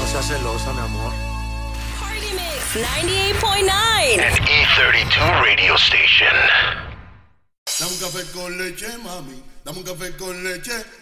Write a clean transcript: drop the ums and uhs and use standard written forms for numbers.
seas celosa, mi amor. Party Mix 98.9. An E32 radio station. Dame un café con leche, mami. Dame un café con leche.